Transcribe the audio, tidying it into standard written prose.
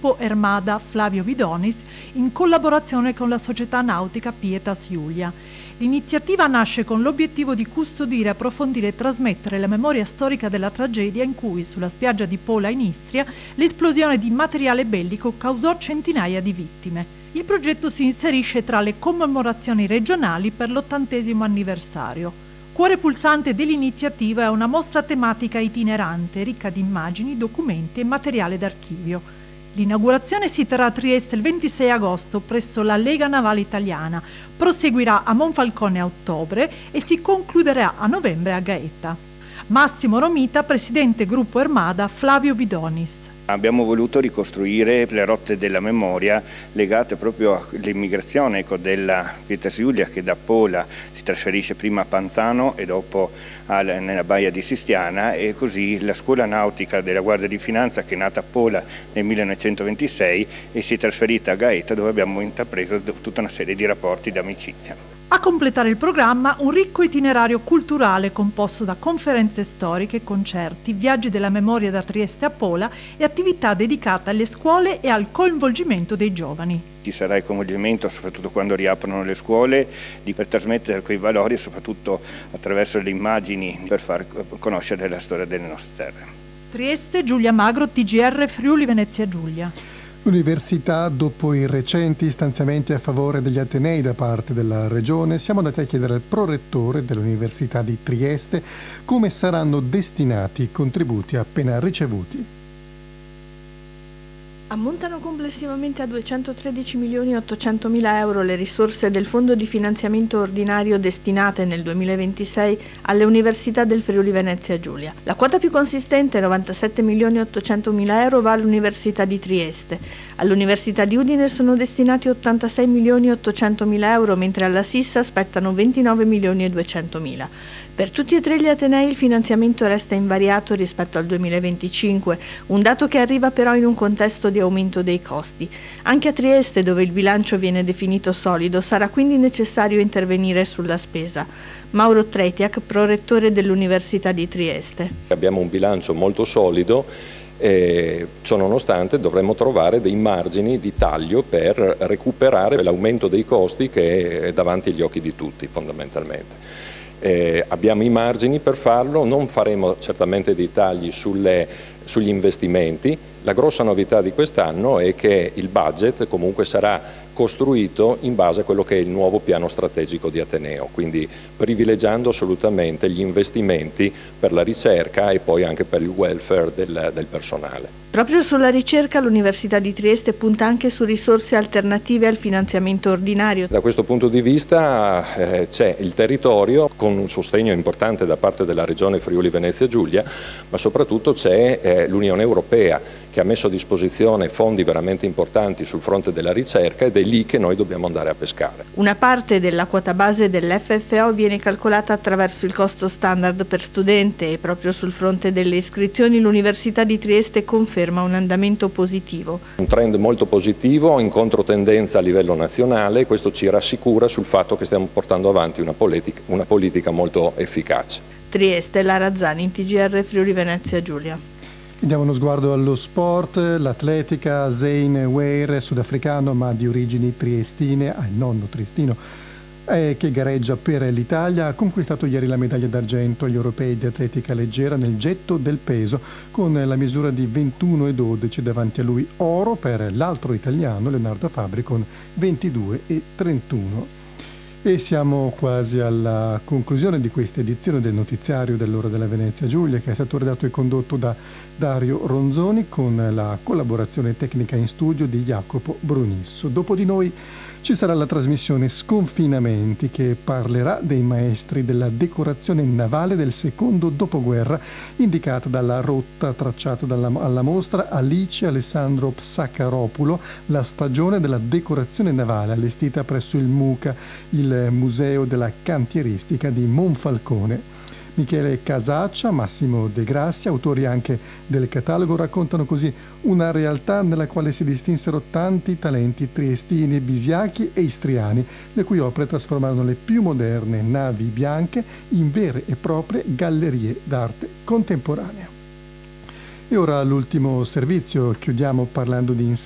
gruppo Ermada Flavio Vidonis in collaborazione con la società nautica Pietas Julia. L'iniziativa nasce con l'obiettivo di custodire, approfondire e trasmettere la memoria storica della tragedia in cui, sulla spiaggia di Pola in Istria, l'esplosione di materiale bellico causò centinaia di vittime. Il progetto si inserisce tra le commemorazioni regionali per l'80° anniversario. Cuore pulsante dell'iniziativa è una mostra tematica itinerante, ricca di immagini, documenti e materiale d'archivio. L'inaugurazione si terrà a Trieste il 26 agosto presso la Lega Navale Italiana, proseguirà a Monfalcone a ottobre e si concluderà a novembre a Gaeta. Massimo Romita, presidente gruppo Ermada Flavio Vidonis. Abbiamo voluto ricostruire le rotte della memoria legate proprio all'immigrazione della Pietas Julia, che da Pola si trasferisce prima a Panzano e dopo nella baia di Sistiana, e così la scuola nautica della Guardia di Finanza, che è nata a Pola nel 1926 e si è trasferita a Gaeta, dove abbiamo intrapreso tutta una serie di rapporti di amicizia. A completare il programma un ricco itinerario culturale composto da conferenze storiche, concerti, viaggi della memoria da Trieste a Pola e attività dedicate alle scuole e al coinvolgimento dei giovani. Ci sarà il coinvolgimento, soprattutto quando riaprono le scuole, per trasmettere quei valori, soprattutto attraverso le immagini, per far conoscere la storia delle nostre terre. Trieste, Giulia Magro, TGR Friuli Venezia Giulia. L'Università, dopo i recenti stanziamenti a favore degli Atenei da parte della Regione, siamo andati a chiedere al prorettore dell'Università di Trieste come saranno destinati i contributi appena ricevuti. Ammontano complessivamente a 213.800.000 euro le risorse del Fondo di finanziamento ordinario destinate nel 2026 alle università del Friuli Venezia Giulia. La quota più consistente, 97.800.000 euro, va all'Università di Trieste. All'Università di Udine sono destinati 86.800.000 euro, mentre alla Sissa spettano 29.200.000. Per tutti e tre gli Atenei il finanziamento resta invariato rispetto al 2025, un dato che arriva però in un contesto di aumento dei costi. Anche a Trieste, dove il bilancio viene definito solido, sarà quindi necessario intervenire sulla spesa. Mauro Tretiak, prorettore dell'Università di Trieste. Abbiamo un bilancio molto solido. Ciò nonostante dovremmo trovare dei margini di taglio per recuperare l'aumento dei costi che è davanti agli occhi di tutti fondamentalmente. Abbiamo i margini per farlo, non faremo certamente dei tagli sugli investimenti. La grossa novità di quest'anno è che il budget comunque sarà costruito in base a quello che è il nuovo piano strategico di Ateneo, quindi privilegiando assolutamente gli investimenti per la ricerca e poi anche per il welfare del personale. Proprio sulla ricerca l'Università di Trieste punta anche su risorse alternative al finanziamento ordinario. Da questo punto di vista c'è il territorio con un sostegno importante da parte della Regione Friuli Venezia Giulia, ma soprattutto c'è l'Unione Europea che ha messo a disposizione fondi veramente importanti sul fronte della ricerca ed è lì che noi dobbiamo andare a pescare. Una parte della quota base dell'FFO viene calcolata attraverso il costo standard per studente e proprio sul fronte delle iscrizioni l'Università di Trieste conferma un andamento positivo. Un trend molto positivo, in controtendenza a livello nazionale, questo ci rassicura sul fatto che stiamo portando avanti una politica molto efficace. Trieste, Lara Zani, TGR Friuli Venezia Giulia. Diamo uno sguardo allo sport, l'atletica Zayn Weir, sudafricano ma di origini triestine, il nonno triestino, che gareggia per l'Italia, ha conquistato ieri la medaglia d'argento agli europei di atletica leggera nel getto del peso con la misura di 21,12 davanti a lui, oro per l'altro italiano Leonardo Fabri con 22,31. E siamo quasi alla conclusione di questa edizione del notiziario dell'Ora della Venezia Giulia, che è stato redatto e condotto da Dario Ronzoni con la collaborazione tecnica in studio di Jacopo Brunisso. Dopo di noi ci sarà la trasmissione Sconfinamenti, che parlerà dei maestri della decorazione navale del secondo dopoguerra, indicata dalla rotta tracciata alla mostra Alice Alessandro Psaccaropulo, la stagione della decorazione navale, allestita presso il MUCA, il Museo della Cantieristica di Monfalcone. Michele Casaccia, Massimo De Grassi, autori anche del catalogo, raccontano così una realtà nella quale si distinsero tanti talenti triestini, bisiachi e istriani, le cui opere trasformarono le più moderne navi bianche in vere e proprie gallerie d'arte contemporanea. E ora l'ultimo servizio, chiudiamo parlando di